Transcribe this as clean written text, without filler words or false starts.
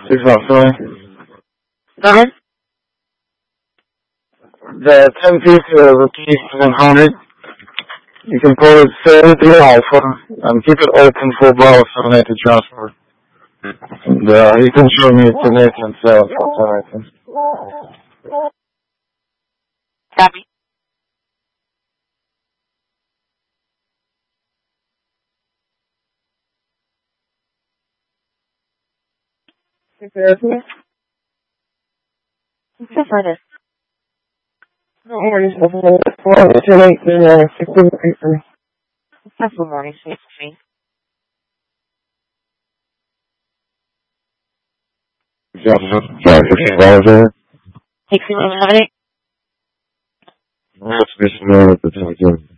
It's not sorry. Sorry? The 10-piece repeat 100. You can put it 70 alpha and keep it open for about 780 transfer. And you can show me it's an 8 and 7 for everything. Copy. Further. No worries. That's the morning, sweet tree. $15 Take some 11. That's missing out at the time.